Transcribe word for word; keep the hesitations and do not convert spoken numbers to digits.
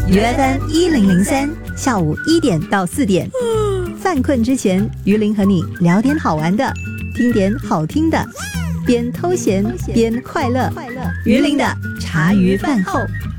U F M 一零零三，下午一点到四点，犯困之前，于林和你聊点好玩的，听点好听的，边偷闲边快乐。于林的茶余饭后。